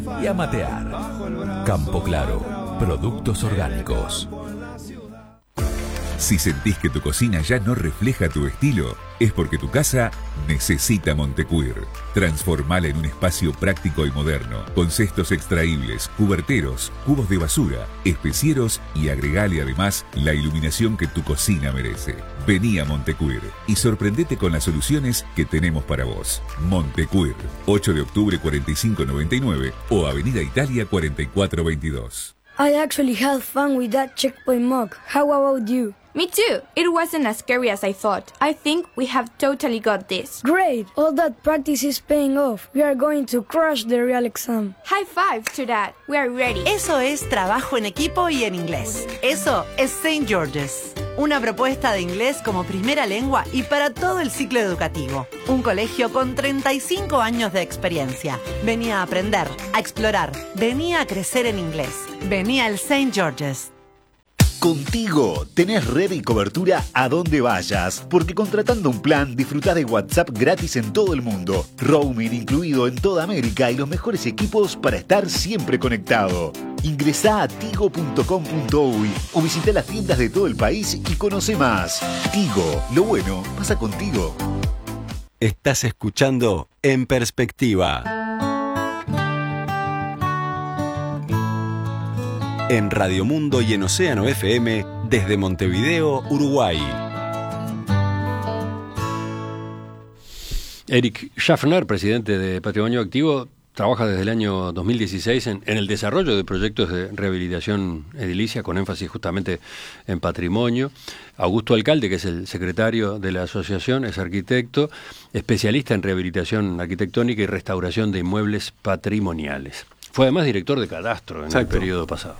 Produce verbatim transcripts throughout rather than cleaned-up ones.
y a matear. Campo Claro, productos orgánicos. Si sentís que tu cocina ya no refleja tu estilo, es porque tu casa necesita Montecuir. Transformala en un espacio práctico y moderno, con cestos extraíbles, cuberteros, cubos de basura, especieros y agregale además la iluminación que tu cocina merece. Vení a Montecuir y sorprendete con las soluciones que tenemos para vos. Montecuir, ocho de octubre cuarenta y cinco noventa y nueve o Avenida Italia cuarenta y cuatro veintidós. I actually had fun with that checkpoint mug. How about you? Me too. It wasn't as scary as I thought. I think we have totally got this. Great! All that practice is paying off. We are going to crush the real exam. High five to that. We are ready. Eso es trabajo en equipo y en inglés. Eso es Saint George's. Una propuesta de inglés como primera lengua y para todo el ciclo educativo. Un colegio con treinta y cinco años de experiencia. Venía a aprender, a explorar. Venía a crecer en inglés. Venía al Saint George's. Contigo tenés red y cobertura a donde vayas, porque contratando un plan disfrutás de WhatsApp gratis en todo el mundo, roaming incluido en toda América y los mejores equipos para estar siempre conectado. Ingresá a tigo punto com punto uy o visita las tiendas de todo el país y conoce más. Tigo, lo bueno pasa contigo. Estás escuchando En Perspectiva. En Radio Mundo y en Océano F M desde Montevideo, Uruguay. Eric Schaffner, presidente de Patrimonio Activo, trabaja desde el año dos mil dieciséis en, en el desarrollo de proyectos de rehabilitación edilicia con énfasis justamente en patrimonio. Augusto Alcalde, que es el secretario de la asociación, es arquitecto, especialista en rehabilitación arquitectónica y restauración de inmuebles patrimoniales. Fue además director de Cadastro en Exacto. el periodo pasado.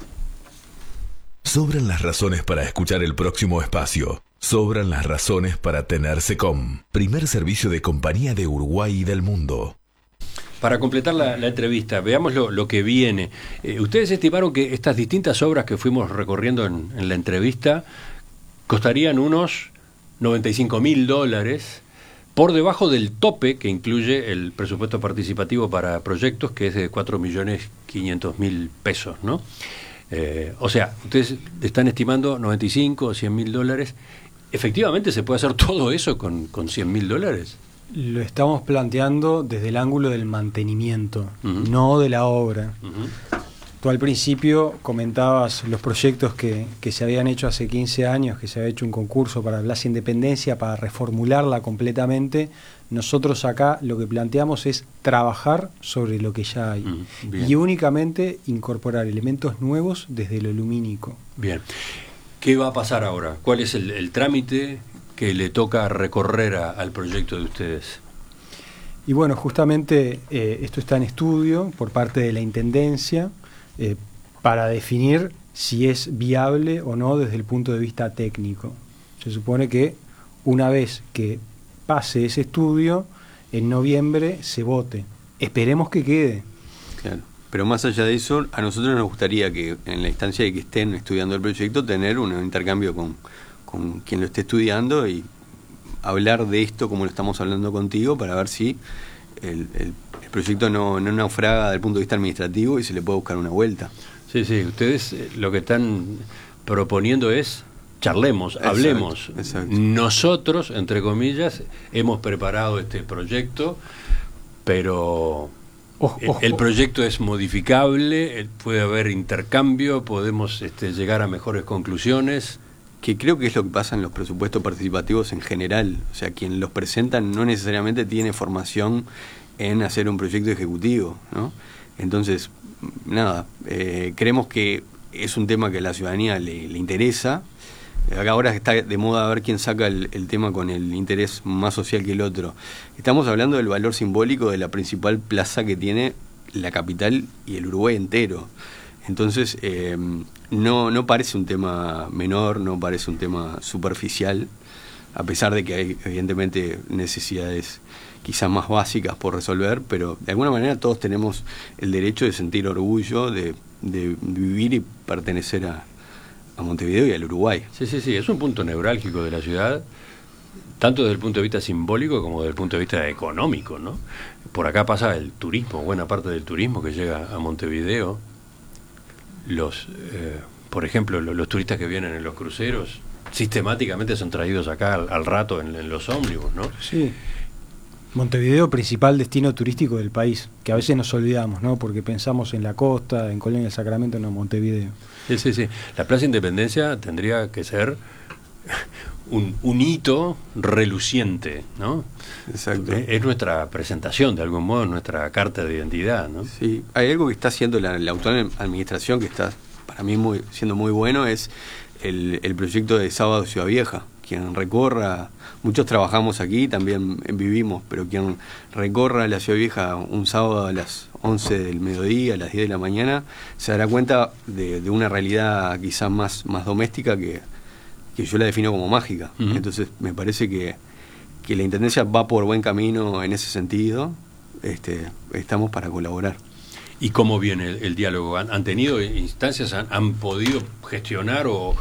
Sobran las razones para escuchar el próximo espacio. Sobran las razones para tener SECOM, primer servicio de compañía de Uruguay y del mundo. Para completar la, la entrevista, veamos lo, lo que viene. Eh, ustedes estimaron que estas distintas obras que fuimos recorriendo en, en la entrevista costarían unos noventa y cinco mil dólares, por debajo del tope que incluye el presupuesto participativo para proyectos, que es de cuatro millones quinientos mil pesos, ¿no? Eh, o sea, ustedes están estimando noventa y cinco o cien mil dólares. ¿Efectivamente se puede hacer todo eso con, con cien mil dólares? Lo estamos planteando desde el ángulo del mantenimiento, uh-huh. no de la obra. Uh-huh. Tú al principio comentabas los proyectos que, que se habían hecho hace quince años, que se había hecho un concurso para Plaza Independencia, para reformularla completamente. Nosotros acá lo que planteamos es trabajar sobre lo que ya hay mm, y únicamente incorporar elementos nuevos desde lo lumínico. Bien. ¿Qué va a pasar ahora? ¿Cuál es el, el trámite que le toca recorrer a, al proyecto de ustedes? Y bueno, justamente eh, esto está en estudio por parte de la Intendencia eh, para definir si es viable o no desde el punto de vista técnico. Se supone que una vez que pase ese estudio, en noviembre se vote. Esperemos que quede. Claro. Pero más allá de eso, a nosotros nos gustaría que en la instancia de que estén estudiando el proyecto, tener un intercambio con, con quien lo esté estudiando y hablar de esto como lo estamos hablando contigo, para ver si el, el, el proyecto no, no naufraga desde el punto de vista administrativo y se le puede buscar una vuelta. Sí, sí, ustedes eh, lo que están proponiendo es charlemos, exacto, hablemos. Exacto. Nosotros, entre comillas, hemos preparado este proyecto, pero ojo, el, ojo. el proyecto es modificable, puede haber intercambio, podemos este, llegar a mejores conclusiones. Que creo que es lo que pasa en los presupuestos participativos en general. O sea, quien los presenta no necesariamente tiene formación en hacer un proyecto ejecutivo, ¿no? Entonces, nada, eh, creemos que es un tema que a la ciudadanía le, le interesa. Acá ahora está de moda ver quién saca el, el tema con el interés más social que el otro. Estamos hablando del valor simbólico de la principal plaza que tiene la capital y el Uruguay entero. Entonces, eh, no, no parece un tema menor, no parece un tema superficial, a pesar de que hay evidentemente necesidades quizás más básicas por resolver, pero de alguna manera todos tenemos el derecho de sentir orgullo, de, de vivir y pertenecer a a Montevideo y al Uruguay. Sí, sí, sí, es un punto neurálgico de la ciudad, tanto desde el punto de vista simbólico como desde el punto de vista económico, ¿no? Por acá pasa el turismo, buena parte del turismo que llega a Montevideo. Los, eh, por ejemplo, los, los turistas que vienen en los cruceros sistemáticamente son traídos acá al, al rato en, en los ómnibus, ¿no? Sí. Montevideo, principal destino turístico del país, que a veces nos olvidamos, ¿no? Porque pensamos en la costa, en Colonia del Sacramento, no, Montevideo. Sí, sí, sí. La Plaza Independencia tendría que ser un, un hito reluciente, ¿no? Exacto. Es, es nuestra presentación, de algún modo, nuestra carta de identidad, ¿no? Sí, hay algo que está haciendo la, la actual administración que está, para mí, muy, siendo muy bueno, es el, el proyecto de Sábado Ciudad Vieja. Quien recorra, muchos trabajamos aquí, también vivimos, pero quien recorra la Ciudad Vieja un sábado a las once del mediodía, a las diez de la mañana, se dará cuenta de, de una realidad quizás más, más doméstica que, que yo la defino como mágica. Uh-huh. Entonces me parece que, que la Intendencia va por buen camino en ese sentido. Este, estamos para colaborar. ¿Y cómo viene el, el diálogo? ¿Han, han tenido instancias, han, han podido gestionar o